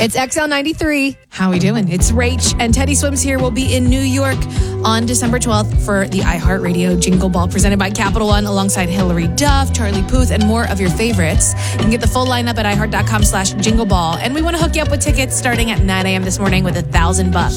It's XL93. How we doing? It's Rach, and Teddy Swims here. Will be in New York on December 12th for the iHeartRadio Jingle Ball presented by Capital One alongside Hillary Duff, Charlie Puth, and more of your favorites. You can get the full lineup at iHeart.com/jingleball. And we want to hook you up with tickets starting at 9 a.m. this morning with $1,000.